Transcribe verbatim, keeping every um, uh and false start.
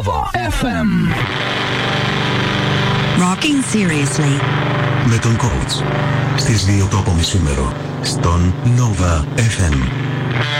Nova εφ εμ. Rocking seriously. Με τον coach στις δύο το απομισήμερο στον Nova εφ εμ.